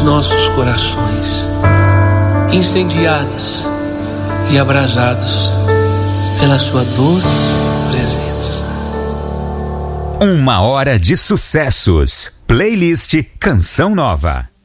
os nossos corações, incendiados e abrasados pela sua doce presença. 1 hora de sucessos. Playlist Canção Nova.